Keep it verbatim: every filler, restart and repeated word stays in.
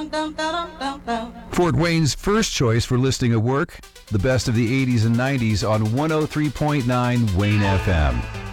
Fort Wayne's first choice for listing of work, the best of the eighties and nineties on one oh three point nine Wayne F M.